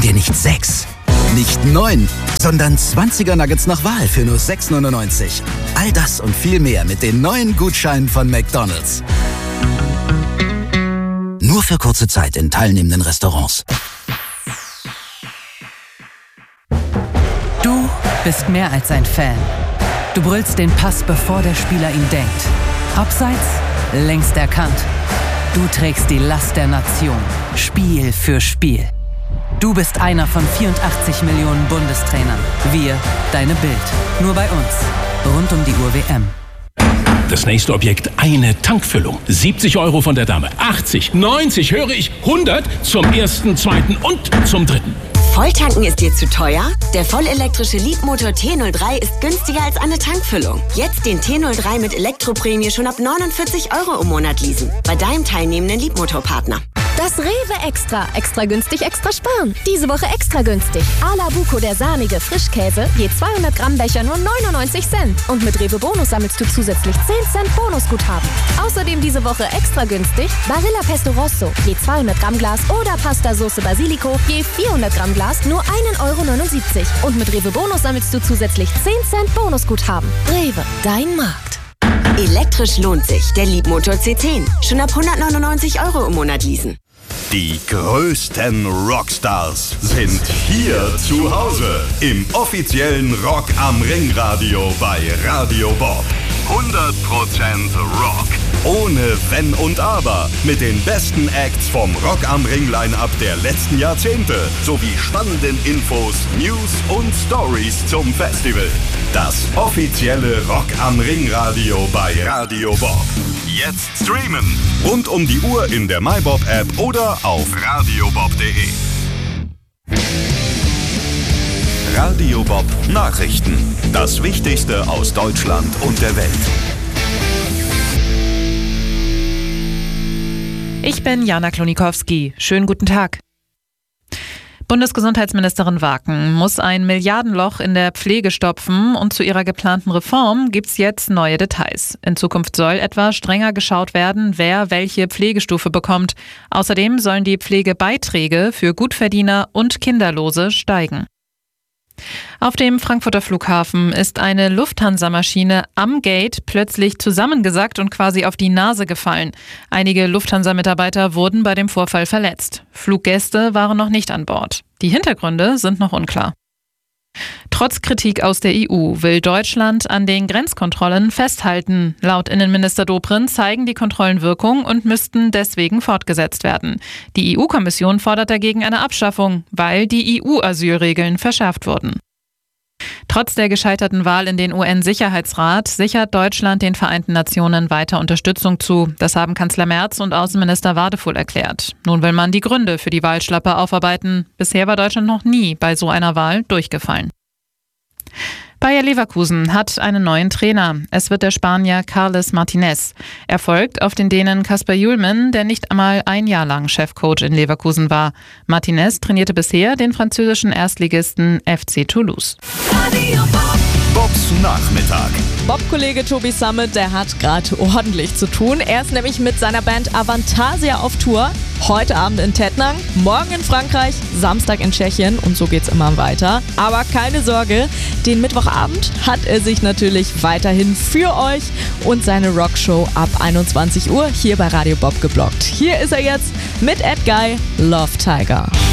dir nicht 6, nicht 9, sondern 20er Nuggets nach Wahl für nur 6,99. All das und viel mehr mit den neuen Gutscheinen von McDonald's. Nur für kurze Zeit in teilnehmenden Restaurants. Du bist mehr als ein Fan. Du brüllst den Pass, bevor der Spieler ihn denkt. Abseits, längst erkannt. Du trägst die Last der Nation, Spiel für Spiel. Du bist einer von 84 Millionen Bundestrainern. Wir, deine Bild. Nur bei uns. Rund um die Uhr WM. Das nächste Objekt, eine Tankfüllung. 70 € von der Dame. 80, 90, höre ich, 100 zum ersten, zweiten und zum dritten. Volltanken ist dir zu teuer? Der vollelektrische Leapmotor T03 ist günstiger als eine Tankfüllung. Jetzt den T03 mit Elektroprämie schon ab 49 € im Monat leasen. Bei deinem teilnehmenden Leapmotor-Partner. Das Rewe Extra. Extra günstig, extra sparen. Diese Woche extra günstig. Ala Buco, der sahnige Frischkäse, je 200 Gramm Becher nur 99 Cent. Und mit Rewe Bonus sammelst du zusätzlich 10 Cent Bonusguthaben. Außerdem diese Woche extra günstig Barilla Pesto Rosso, je 200 Gramm Glas oder Pasta Sauce Basilico, je 400 Gramm Glas nur 1,79 €. Und mit Rewe Bonus sammelst du zusätzlich 10 Cent Bonusguthaben. Rewe, dein Markt. Elektrisch lohnt sich. Der Leapmotor C10. Schon ab 199 € im Monat leasen. Die größten Rockstars sind hier zu Hause im offiziellen Rock am Ring Radio bei Radio Bob. 100% Rock. Ohne Wenn und Aber. Mit den besten Acts vom Rock am Ring Line-Up der letzten Jahrzehnte. Sowie spannenden Infos, News und Stories zum Festival. Das offizielle Rock am Ring Radio bei Radio Bob. Jetzt streamen. Rund um die Uhr in der MyBob-App oder auf radiobob.de. Radio Bob Nachrichten. Das Wichtigste aus Deutschland und der Welt. Ich bin Jana Klonikowski. Schönen guten Tag. Bundesgesundheitsministerin Waken muss ein Milliardenloch in der Pflege stopfen und zu ihrer geplanten Reform gibt's jetzt neue Details. In Zukunft soll etwa strenger geschaut werden, wer welche Pflegestufe bekommt. Außerdem sollen die Pflegebeiträge für Gutverdiener und Kinderlose steigen. Auf dem Frankfurter Flughafen ist eine Lufthansa-Maschine am Gate plötzlich zusammengesackt und quasi auf die Nase gefallen. Einige Lufthansa-Mitarbeiter wurden bei dem Vorfall verletzt. Fluggäste waren noch nicht an Bord. Die Hintergründe sind noch unklar. Trotz Kritik aus der EU will Deutschland an den Grenzkontrollen festhalten. Laut Innenminister Dobrindt zeigen die Kontrollen Wirkung und müssten deswegen fortgesetzt werden. Die EU-Kommission fordert dagegen eine Abschaffung, weil die EU-Asylregeln verschärft wurden. Trotz der gescheiterten Wahl in den UN-Sicherheitsrat sichert Deutschland den Vereinten Nationen weiter Unterstützung zu. Das haben Kanzler Merz und Außenminister Wadefuhl erklärt. Nun will man die Gründe für die Wahlschlappe aufarbeiten. Bisher war Deutschland noch nie bei so einer Wahl durchgefallen. Bayer Leverkusen hat einen neuen Trainer. Es wird der Spanier Carles Martinez. Er folgt auf den Dänen Kasper Hjulmand, der nicht einmal ein Jahr lang Chefcoach in Leverkusen war. Martinez trainierte bisher den französischen Erstligisten FC Toulouse. Bobs Nachmittag. Bob-Kollege Tobi Summit, der hat gerade ordentlich zu tun. Er ist nämlich mit seiner Band Avantasia auf Tour. Heute Abend in Tettnang, morgen in Frankreich, Samstag in Tschechien und so geht's immer weiter. Aber keine Sorge, den Mittwochabend hat er sich natürlich weiterhin für euch und seine Rockshow ab 21 Uhr hier bei Radio Bob geblockt. Hier ist er jetzt mit Ed Guy, Love Tiger.